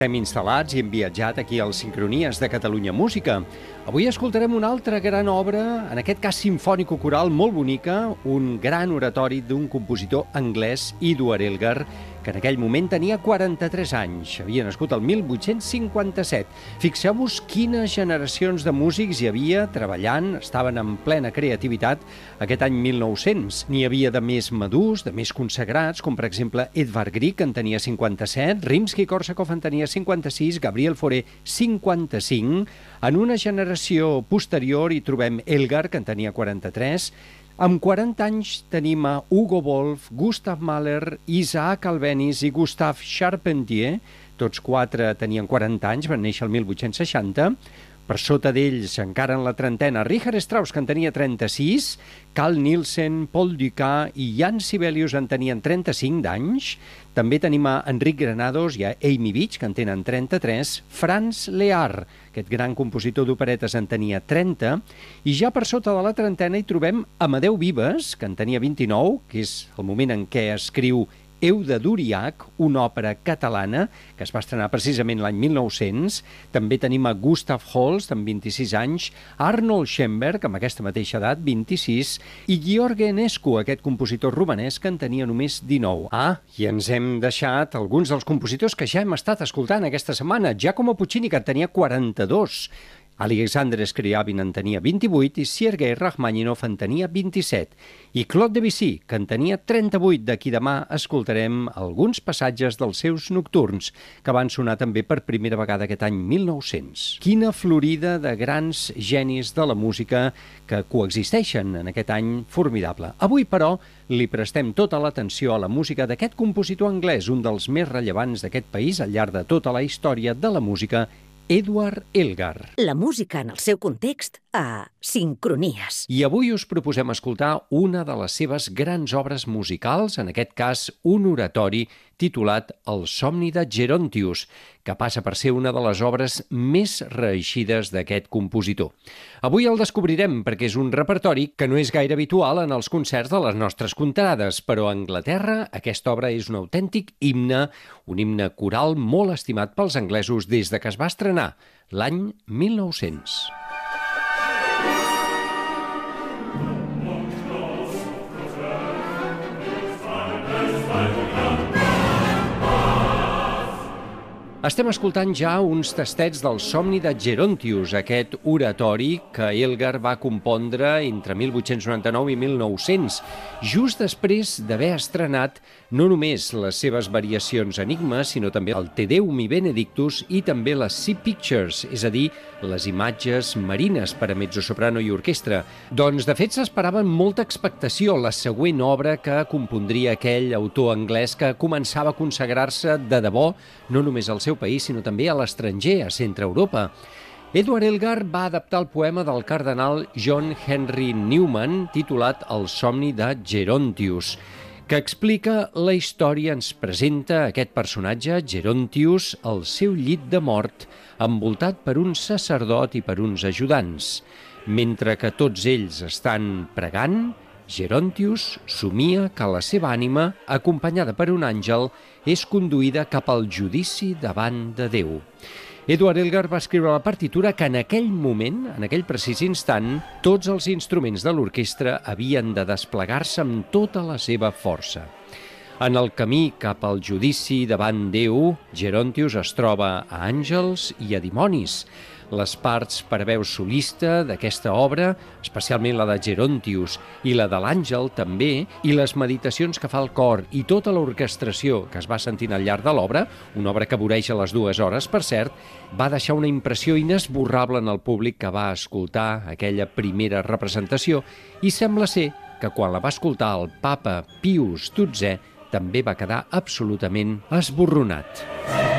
Hem instal·lats i hem viatjat aquí als Sincronies de Catalunya Música. Avui escoltarem una altra gran obra, en aquest cas sinfònico-coral molt bonica, un gran oratori d'un compositor anglès, Edward Elgar, que en aquell moment tenia 43 anys. Havia nascut el 1857. Fixeu-vos quines generacions de músics hi havia treballant, estaven en plena creativitat aquest any 1900. N'hi havia de més madurs, de més consagrats, com per exemple Edvard Grieg, que en tenia 57, Rimsky-Korsakov en tenia 56, Gabriel Fauré 55. En una generació posterior hi trobem Elgar, que en tenia 43. Amb 40 anys tenim a Hugo Wolf, Gustav Mahler, Isaac Albéniz i Gustave Charpentier. Tots quatre tenien 40 anys, van néixer el 1860. Per sota d'ells, encara en la trentena, Richard Strauss, que en tenia 36, Carl Nielsen, Paul Dukas i Jan Sibelius en tenien 35 d'anys. També tenim a Enric Granados i a Amy Beach, que en tenen 33. Franz Lehár, aquest gran compositor d'operetes, en tenia 30. I ja per sota de la trentena hi trobem Amadeu Vives, que en tenia 29, que és el moment en què escriu Euda d'Uriach, una òpera catalana que es va estrenar precisament l'any 1900. També tenim a Gustav Holst, amb 26 anys, Arnold Schoenberg, amb aquesta mateixa edat, 26, i Gheorghe Enescu, aquest compositor romanès, que en tenia només 19. I ens hem deixat alguns dels compositors que ja hem estat escoltant aquesta setmana. Giacomo Puccini, que en tenia 42, Alexandre Scriabin en tenia 28 i Sergei Rachmaninov en tenia 27. I Claude Debussy, que en tenia 38, d'aquí demà escoltarem alguns passatges dels seus nocturns, que van sonar també per primera vegada aquest any 1900. Quina florida de grans genis de la música que coexisteixen en aquest any formidable. Avui, però, li prestem tota l'atenció a la música d'aquest compositor anglès, un dels més rellevants d'aquest país al llarg de tota la història de la música, Edward Elgar. La música en el seu context a Sincronies. I avui us proposem escoltar una de les seves grans obres musicals, en aquest cas un oratori titulat El somni de Gerontius, que passa per ser una de les obres més reeixides d'aquest compositor. Avui el descobrirem perquè és un repertori que no és gaire habitual en els concerts de les nostres contarades, però a Anglaterra aquesta obra és un autèntic himne, un himne coral molt estimat pels anglesos des de que es va estrenar l'any 1900. Estem escoltant ja uns tastets del somni de Gerontius, aquest oratori que Elgar va compondre entre 1899 i 1900, just després d'haver estrenat no només les seves variacions enigmes, sinó també el Te Deum i Benedictus i també les Sea Pictures, és a dir, les imatges marines per a mezzosoprano i orquestra. Doncs, de fet, s'esperava amb molta expectació la següent obra que compondria aquell autor anglès que començava a consagrar-se de debò, no només al seu país, sinó també a l'estranger, a Centre Europa. Edward Elgar va adaptar el poema del cardenal John Henry Newman, titulat El somni de Gerontius, que explica la història, ens presenta aquest personatge, Gerontius, al seu llit de mort, envoltat per un sacerdot i per uns ajudants. Mentre que tots ells estan pregant, Gerontius somia que la seva ànima, acompanyada per un àngel, és conduïda cap al judici davant de Déu. Edward Elgar va escriure la partitura que en aquell moment, en aquell precís instant, tots els instruments de l'orquestra havien de desplegar-se amb tota la seva força. En el camí cap al judici davant Déu, Gerontius es troba a àngels i a dimonis. Les parts per a veu solista d'aquesta obra, especialment la de Gerontius i la de l'àngel també, i les meditacions que fa el cor i tota l'orquestració que es va sentint al llarg de l'obra, una obra que voreja les 2 hores, per cert, va deixar una impressió inesborrable en el públic que va escoltar aquella primera representació i sembla ser que quan la va escoltar el papa Pius XII també va quedar absolutament esborronat.